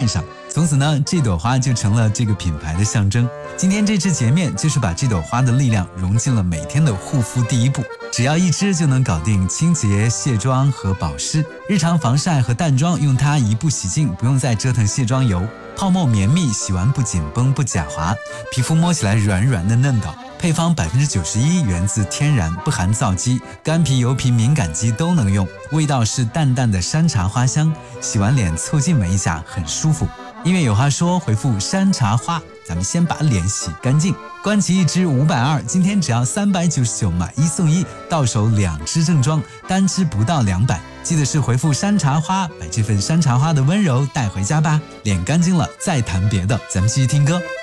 面上。从此呢，这朵花就成了这个品牌的象征。今天这支洁面就是把这朵花的力量融进了每天的护肤第一步，只要一支就能搞定清洁、卸妆和保湿。日常防晒和淡妆用它一步洗净，不用再折腾卸妆油，泡沫绵密，洗完不紧绷不假滑，皮肤摸起来软软的嫩导。配方91%源自天然，不含皂基，干皮、油皮、敏感肌都能用。味道是淡淡的山茶花香，洗完脸凑近闻一下，很舒服。音乐有话说，回复山茶花，咱们先把脸洗干净。关琦一支520，今天只要399买1送1，到手2支正装，单支不到200。记得是回复山茶花，把这份山茶花的温柔带回家吧。脸干净了再谈别的，咱们继续听歌。